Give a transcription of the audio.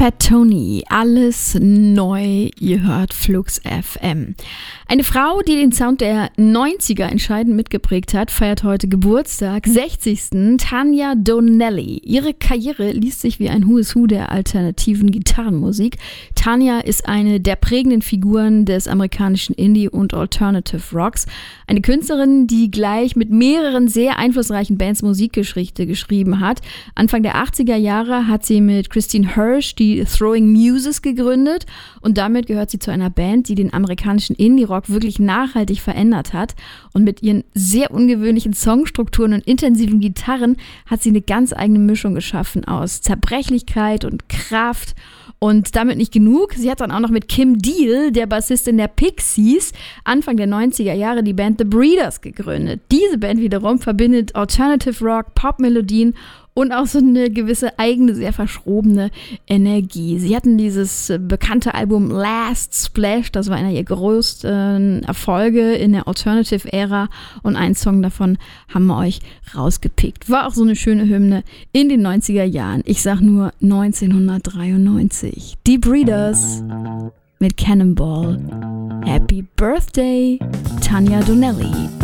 Fat Tony, alles neu, ihr hört Flux FM. Eine Frau, die den Sound der 90er entscheidend mitgeprägt hat, feiert heute Geburtstag, 60. Tanya Donelly. Ihre Karriere liest sich wie ein Who is Who der alternativen Gitarrenmusik. Tanya ist eine der prägenden Figuren des amerikanischen Indie- und Alternative Rocks. Eine Künstlerin, die gleich mit mehreren sehr einflussreichen Bands Musikgeschichte geschrieben hat. Anfang der 80er Jahre hat sie mit Christine Hirsch die Throwing Muses gegründet und damit gehört sie zu einer Band, die den amerikanischen Indie-Rock wirklich nachhaltig verändert hat. Und mit ihren sehr ungewöhnlichen Songstrukturen und intensiven Gitarren hat sie eine ganz eigene Mischung geschaffen aus Zerbrechlichkeit und Kraft. Und damit nicht genug, sie hat dann auch noch mit Kim Deal, der Bassistin der Pixies, Anfang der 90er Jahre die Band The Breeders gegründet. Diese Band wiederum verbindet Alternative Rock, Pop-Melodien und auch so eine gewisse eigene, sehr verschrobene Energie. Sie hatten dieses bekannte Album Last Splash, das war einer ihrer größten Erfolge in der Alternative-Ära und einen Song davon haben wir euch rausgepickt. War auch so eine schöne Hymne in den 90er Jahren. Ich sag nur 1993. Die Breeders mit Cannonball. Happy Birthday, Tanya Donelly.